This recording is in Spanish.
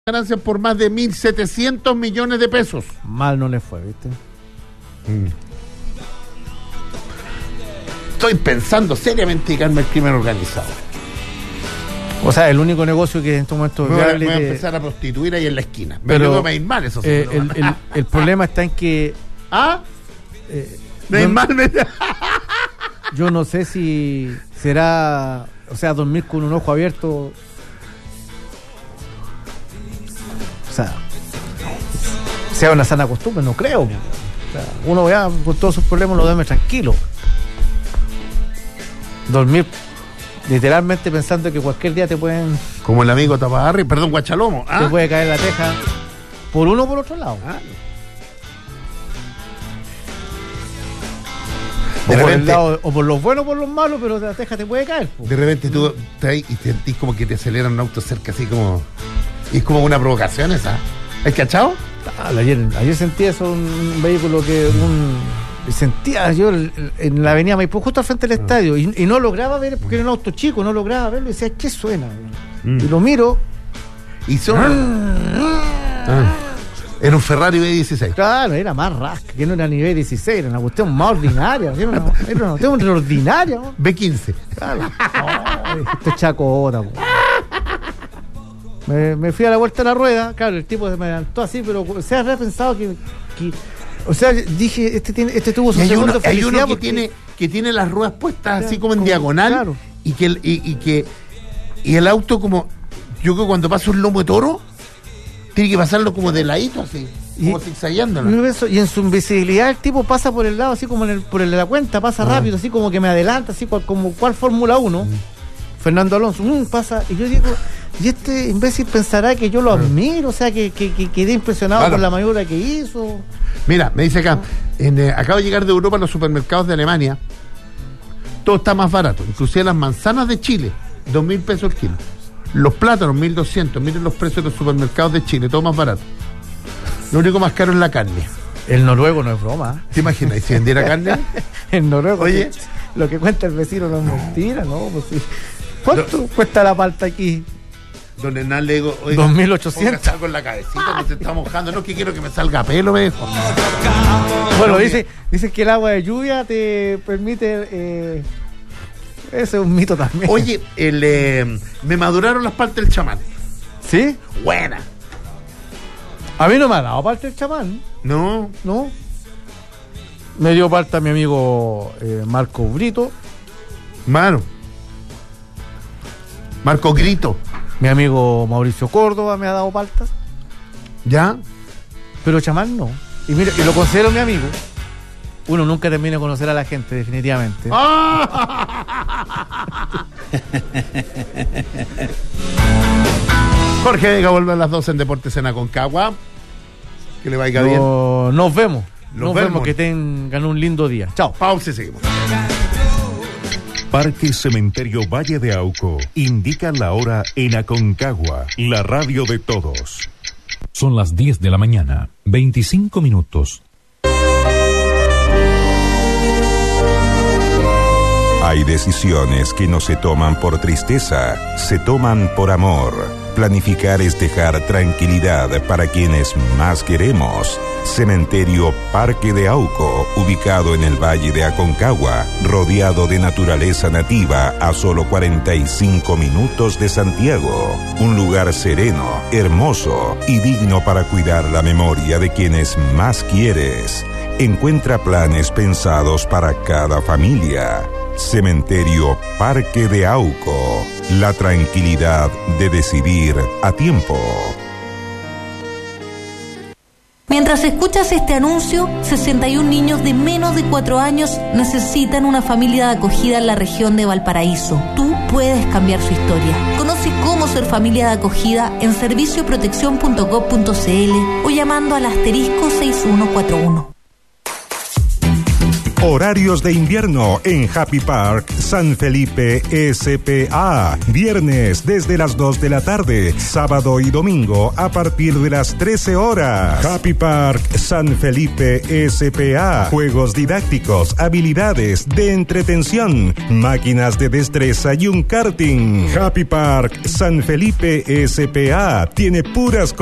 Ganancias por más de 1.700 millones de pesos. Mal no le fue, ¿viste? Estoy pensando seriamente dedicarme al crimen organizado. O sea, el único negocio que en este momento me voy a empezar a prostituir ahí en la esquina. Pero me ir mal, eso sí. El problema está en que... Yo no sé si será... O sea, dormir con un ojo abierto... O sea una sana costumbre, no creo. O sea, uno ya con todos sus problemas lo duerme tranquilo. Dormir literalmente pensando que cualquier día te pueden... Como el amigo Tapagarri, perdón, Guachalomo. Te puede caer la teja por uno o por otro lado. O por el lado, o por los buenos o por los malos, pero la teja te puede caer. De repente tú estás ahí y sentís como que te aceleran un auto cerca, así como... Y es como una provocación esa. ¿Es cachado? Ayer sentí eso, un vehículo sentía yo en la avenida Maipú, justo al frente del estadio, y no lograba ver, porque era un auto chico, no lograba verlo, y decía, ¿qué suena? Y lo miro. Y son... Era un Ferrari B16. Claro, era más rasca, que no era ni B16, era una cuestión más ordinaria, era una cuestión ordinaria. ¿No? B15. Claro. Esto es chacota, Me fui a la vuelta de la rueda, claro, el tipo me adelantó así, pero o sea, había pensado que o sea, dije, este tuvo su segundo felicidad. Hay uno que tiene las ruedas puestas, claro, así como en diagonal, claro. y el auto como, yo creo que cuando pasa un lomo de toro, tiene que pasarlo como de ladito, así, como zigzagueándolo. Y en su invisibilidad el tipo pasa por el lado, así como por el de la cuenta, pasa rápido, así como que me adelanta, así como cual Fórmula 1. Fernando Alonso, pasa, y yo digo, y este imbécil pensará que yo lo admiro, o sea, que quedé impresionado por la maniobra que hizo. Mira, me dice acá, acabo de llegar de Europa a los supermercados de Alemania, todo está más barato, inclusive las manzanas de Chile, 2.000 pesos el kilo, los plátanos, 1.200, miren los precios de los supermercados de Chile, todo más barato. Lo único más caro es la carne. El noruego no es broma. ¿Te imaginas? ¿Y si vendiera carne? El noruego, oye, lo que cuenta el vecino no es mentira, ¿no? Pues sí. ¿Cuánto cuesta la palta aquí? Don Hernán le digo, 2.800. Con la cabecita que se está mojando. No, que quiero que me salga pelo, me dejo. Bueno, dice que el agua de lluvia te permite... ese es un mito también. Oye, me maduraron las partes del chamán. ¿Sí? Buena. A mí no me ha dado parte el chamán. No. Me dio parte a mi amigo Marco Brito. Marco Grito. Mi amigo Mauricio Córdoba me ha dado paltas. ¿Ya? Pero chamán no. Y mira, y lo considero mi amigo. Uno nunca termina de conocer a la gente, definitivamente. Jorge Vega vuelve a las 12 en Deportes en Aconcagua. Que le vaya bien. Nos vemos. Nos vemos. Que tengan un lindo día. Chao. Pausa y seguimos. Parque Cementerio Valle de Auco indica la hora en Aconcagua, la radio de todos. Son las 10 de la mañana, 25 minutos. Hay decisiones que no se toman por tristeza, se toman por amor. Planificar es dejar tranquilidad para quienes más queremos. Cementerio Parque de Auco, ubicado en el Valle de Aconcagua, rodeado de naturaleza nativa a solo 45 minutos de Santiago. Un lugar sereno, hermoso y digno para cuidar la memoria de quienes más quieres. Encuentra planes pensados para cada familia. Cementerio Parque de Auco, la tranquilidad de decidir a tiempo. Mientras escuchas este anuncio, 61 niños de menos de 4 años necesitan una familia de acogida en la región de Valparaíso. Tú puedes cambiar su historia. Conoce cómo ser familia de acogida en servicioprotección.gov.cl o llamando al *6141. Horarios de invierno en Happy Park San Felipe SPA. Viernes desde las 2 de la tarde. Sábado y domingo a partir de las 13 horas. Happy Park San Felipe SPA. Juegos didácticos, habilidades de entretención, máquinas de destreza y un karting. Happy Park San Felipe SPA tiene puras